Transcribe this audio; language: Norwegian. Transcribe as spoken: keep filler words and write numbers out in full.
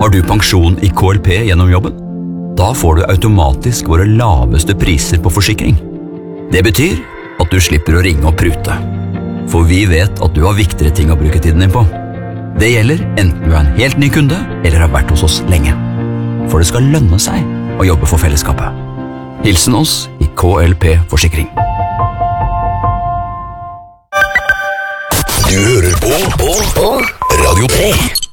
Har du pensjon i K L P gjennom jobben? Da får du automatisk våre laveste priser på forsikring. Det betyr at du slipper å ringe og prute. For vi vet at du har viktigere ting å bruke tiden din på. Det gjelder enten du er en helt ny kunde eller har vært hos oss lenge. For det skal lønne seg å jobbe for fellesskapet. Hilsen oss i K L P Forsikring. Du hører på, på, på Radio tre.